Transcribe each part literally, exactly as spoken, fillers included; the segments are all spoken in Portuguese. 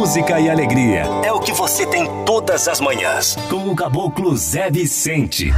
música e alegria. É o que você tem todas as manhãs. Com o Caboclo Zé Vicente.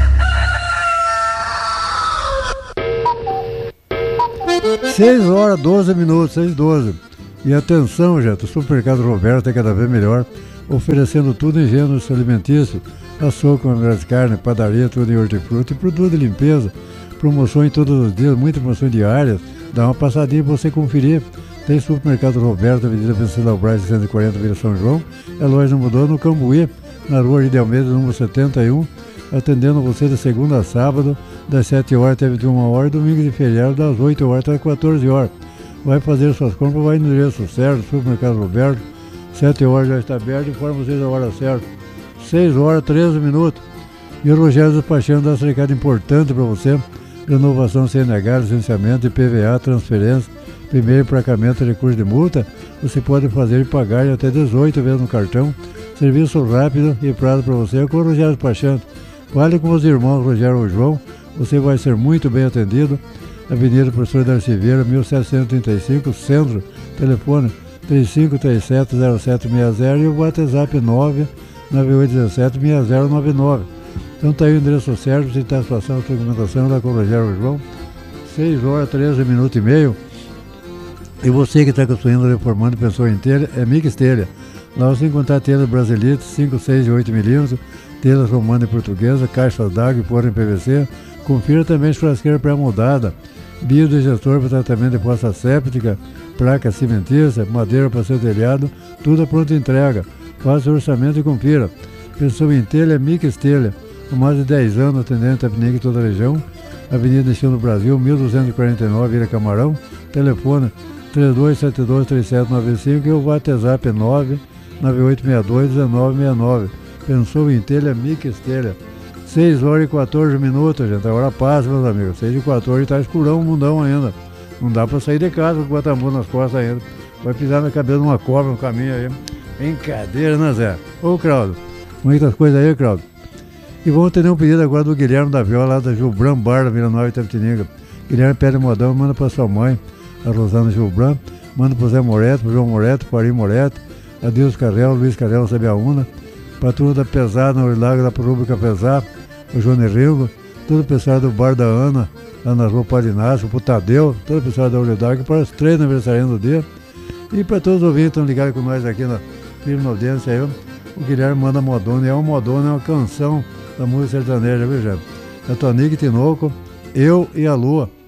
seis horas, doze minutos, seis e doze. E atenção, gente, o Supermercado Roberto é cada vez melhor, oferecendo tudo em gêneros alimentícios, açougue, de carne, padaria, tudo em hortifruti e produto de limpeza. Promoções todos os dias, muitas promoções diárias. Dá uma passadinha para você conferir. Tem Supermercado Roberto, Avenida Venceslau Braz, cento e quarenta, Vila São João. A loja mudou no Cambuí, na rua de Almeida, número setenta e um, atendendo você de segunda a sábado, das sete horas até vinte e uma horas, domingo de feriado, das oito horas até quatorze horas. Vai fazer suas compras, vai no endereço certo, Supermercado Roberto, sete horas já está aberto, informa vocês a hora certa. seis horas, treze minutos. E o Rogério despachando dá esse recado importante para você: renovação C N H, licenciamento, I P V A, transferência, primeiro emplacamento, recurso de multa. Você pode fazer e pagar em até dezoito vezes no cartão. Serviço rápido e prazo para você com o Rogério despachando. Fale com os irmãos Rogério ou João, você vai ser muito bem atendido. Avenida Professor Darcy Vieira, mil setecentos e trinta e cinco, Centro. Telefone três cinco três sete, zero sete seis zero e o WhatsApp nove nove oito um sete, seis zero nove nove. Então tá aí o endereço certo, se está a situação, a documentação lá com o Rogério João. seis horas, treze minutos e meio. E você que está construindo, reformando, pensou em telha, é Mix Telha. Lá você encontrar telhas Brasilite, cinco, seis e oito milímetros, telhas romana e portuguesa, caixas d'água e forro em P V C. Confira também churrasqueira pré-moldada, biodigestor para tratamento de fossa séptica, placa cimentícia, madeira para seu telhado, tudo a pronta entrega. Faça o orçamento e confira. Pensou em telha, é Mix Telha. Há mais de dez anos atendendo Itapinique e toda a região. Avenida Destino do Brasil, mil duzentos e quarenta e nove, Vila Camarão. Telefone três dois sete dois, três sete nove cinco e o WhatsApp nove nove oito seis dois, um nove seis nove. Pensou em telha, Mix Telha. seis horas e quatorze minutos, gente. A hora passa, meus amigos. seis e quatorze, está escurão o mundão ainda. Não dá para sair de casa com o guatambu nas costas ainda. Vai pisar na cabeça de uma cobra no caminho aí. Brincadeira, né, Zé? Ô, Claudio, muitas coisas aí, Claudio. E vamos ter um pedido agora do Guilherme da Viola, lá da Gilbran Bar, da Vila Nova Itapetininga. Guilherme pede modão, manda para sua mãe, a Rosana Gilbran. Manda para o Zé Moreto, para o João Moreto, para o Ari Moreto, Adeus Carrel, Luiz Carrel, Sabiaúna, para a turma da Pesada, na Orilago, lá para o Rúbrica Pesar, o Johnny Ringo, todo o pessoal do Bar da Ana, lá na Rua Palinácio, para o Tadeu, todo o pessoal da Orilago, para os três aniversariantes do dia. E para todos os ouvintes que estão ligados com nós aqui na firme audiência aí, o Guilherme manda Modona, e é uma Modona, é uma canção da música sertaneja, viu, gente? É Tonique Tinoco, Eu e a Lua.